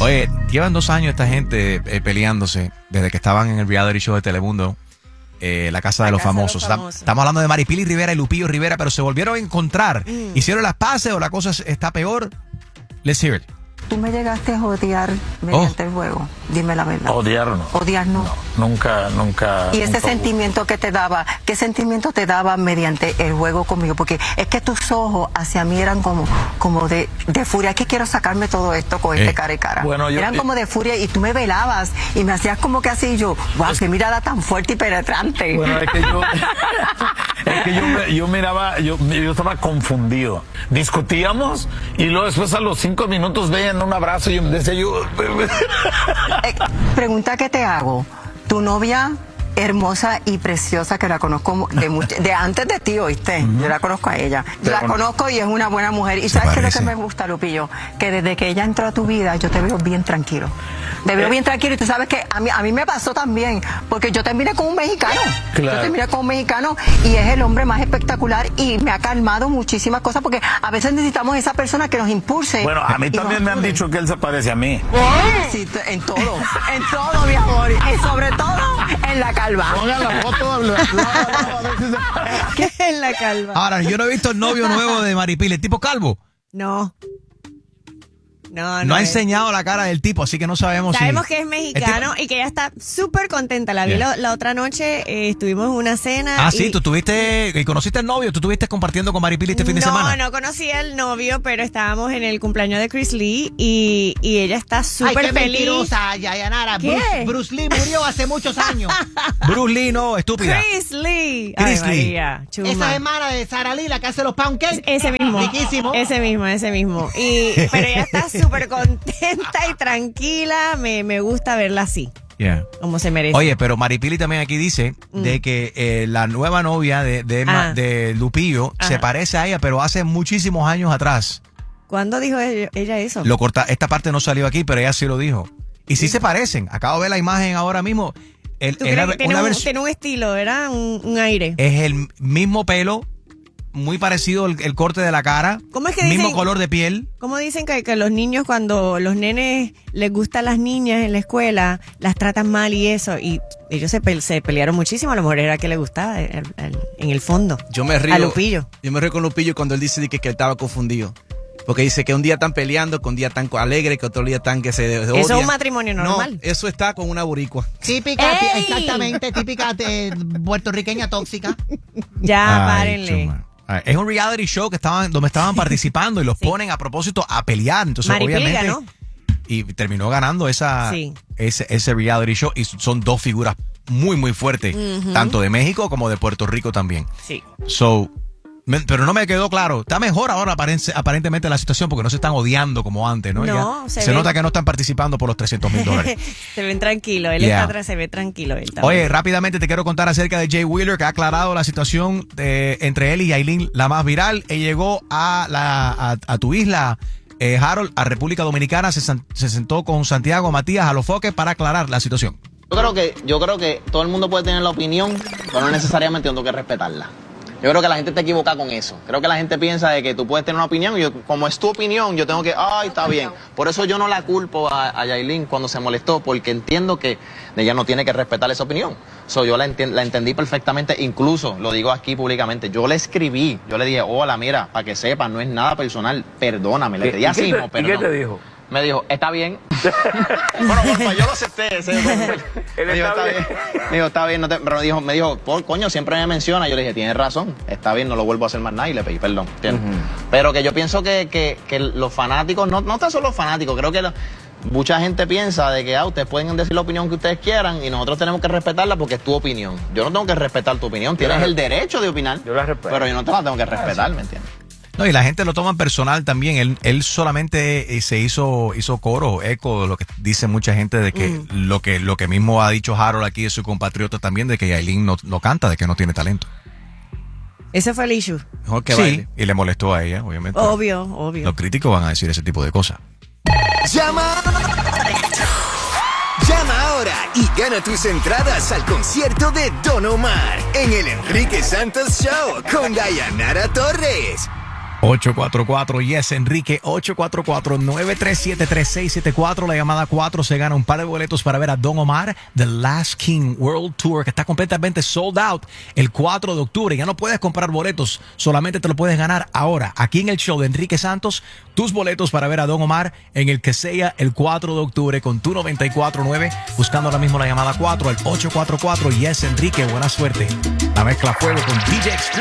Oye, llevan 2 años esta gente peleándose desde que estaban en el reality show de Telemundo, La Casa de los Famosos. Estamos hablando de Maripili Rivera y Lupillo Rivera, pero se volvieron a encontrar. ¿Hicieron las paces o la cosa está peor? Let's hear it. ¿Tú me llegaste a odiar mediante el juego? Dime la verdad. Odiar no. Odiar no. Nunca. ¿Y ese nunca sentimiento que te daba? ¿Qué sentimiento te daba mediante el juego conmigo? Porque es que tus ojos hacia mí eran como de furia. Es que quiero sacarme todo esto con este cara y cara. Bueno, eran como de furia y tú me velabas y me hacías como que así y yo, wow, qué mirada tan fuerte y penetrante. Bueno, es que yo miraba, yo estaba confundido. Discutíamos y luego después a los 5 minutos veían un abrazo y yo decía Pregunta que te hago. ¿Tu novia hermosa y preciosa, que la conozco de antes de ti, oíste? Yo la conozco a ella. Yo la conozco y es una buena mujer. ¿Y sabes qué es lo que me gusta, Lupillo? Que desde que ella entró a tu vida, yo te veo bien tranquilo. Te veo bien tranquilo y tú sabes que a mí me pasó también, porque yo terminé con un mexicano. Claro. Yo terminé con un mexicano y es el hombre más espectacular y me ha calmado muchísimas cosas, porque a veces necesitamos esa persona que nos impulse. Bueno, a mí también me han dicho que él se parece a mí. Sí, en todo, mi amor. Y sobre todo en la calva. Ponga la foto. ¿Qué es la calva? Ahora, yo no he visto el novio nuevo de Maripili, el tipo calvo. No. No ha enseñado la cara del tipo, así que no sabemos Sabemos que es mexicano y que ella está súper contenta. La vi la otra noche, estuvimos en una cena. Sí, tú tuviste, y conociste al novio, tú estuviste compartiendo con Maripili este fin de semana. No conocí al novio, pero estábamos en el cumpleaños de Chris Lee y ella está súper qué feliz. mentirosa, Yayanara. ¿Qué? Bruce Lee murió hace muchos años. Bruce Lee, no, estúpida. Chris Lee. Chris Lee. María, chuma. Esa hermana de Sara Lee, la que hace los pound cakes. Ese mismo. Riquísimo. Ese mismo. Pero ella está súper contenta y tranquila. Me gusta verla así. Yeah. Como se merece. Oye, pero Maripili también aquí dice de que la nueva novia de Lupillo se parece a ella, pero hace muchísimos años atrás. ¿Cuándo dijo ella eso? Esta parte no salió aquí, pero ella sí lo dijo. Y sí se parecen. Acabo de ver la imagen ahora mismo. ¿Tú crees que tiene un estilo, ¿verdad? Un aire. Es el mismo pelo, muy parecido el corte de la cara. ¿Cómo es que mismo dicen, color de piel. ¿Cómo dicen que los niños, cuando los nenes les gustan las niñas en la escuela, las tratan mal y eso? Y ellos se pelearon muchísimo. A lo mejor era que le gustaba en el fondo. Yo me río. A Lupillo. Yo me río con Lupillo cuando él dice que él estaba confundido. Porque dice que un día están peleando, que un día están alegres, que otro día están que se odian. Eso es un matrimonio normal. No, eso está con una boricua. Exactamente, típica puertorriqueña tóxica. Ya, párenle. Chuma. Es un reality show donde estaban participando y los ponen a propósito a pelear. Entonces, Maripili obviamente, ganó. Y terminó ganando ese reality show. Y son 2 figuras muy, muy fuertes, tanto de México como de Puerto Rico también. Sí. Pero no me quedó claro. Está mejor ahora aparentemente la situación porque no se están odiando como antes, ¿no? No, se nota que no están participando por los $300,000. Se ven tranquilos. Él está atrás, se ve tranquilo. Él también. Oye, rápidamente te quiero contar acerca de Jay Wheeler, que ha aclarado la situación entre él y Yailin, la más viral. Él llegó a tu isla, Harold, a República Dominicana, se sentó con Santiago Matías Alofoque para aclarar la situación. Yo creo que todo el mundo puede tener la opinión, pero no necesariamente tengo que respetarla. Yo creo que la gente está equivocada con eso. Creo que la gente piensa de que tú puedes tener una opinión y como es tu opinión, yo tengo que, está bien. Por eso yo no la culpo a Yailin cuando se molestó, porque entiendo que ella no tiene que respetar esa opinión. Yo la entendí perfectamente, incluso lo digo aquí públicamente. Yo le escribí, yo le dije, hola, mira, para que sepas, no es nada personal, perdóname. Le pedí así, no, perdón. ¿Y qué te dijo? Me dijo, está bien. Bueno, pues yo lo acepté. Me dijo, está bien. Pero me dijo, coño, siempre me menciona. Yo le dije, tienes razón, está bien, no lo vuelvo a hacer más nada y le pedí perdón. Pero que yo pienso que los fanáticos, no tan solo los fanáticos, creo que mucha gente piensa de que ustedes pueden decir la opinión que ustedes quieran y nosotros tenemos que respetarla porque es tu opinión. Yo no tengo que respetar tu opinión, tienes el derecho de opinar. Yo la respeto. Pero yo no te la tengo que respetar, ¿me entiendes? No, y la gente lo toma personal también. Él solamente se hizo eco de lo que dice mucha gente de que lo que mismo ha dicho Harold aquí de su compatriota también, de que Yailin no canta, de que no tiene talento. Ese fue el issue. Mejor que Sí, baile. y le molestó a ella, obviamente. Obvio. Los críticos van a decir ese tipo de cosas. Llama ahora y gana tus entradas al concierto de Don Omar en el Enrique Santos Show con Dayanara Torres. 844 Yes Enrique 844-937-3674. La llamada 4 se gana un par de boletos para ver a Don Omar The Last King World Tour, que está completamente sold out el 4 de octubre. Ya no puedes comprar boletos, solamente te lo puedes ganar ahora aquí en el show de Enrique Santos. Tus boletos para ver a Don Omar en el que sea el 4 de octubre con tu 94.9, buscando ahora mismo la llamada 4 al 844 Yes Enrique. Buena suerte. La mezcla fuego con DJ Extreme.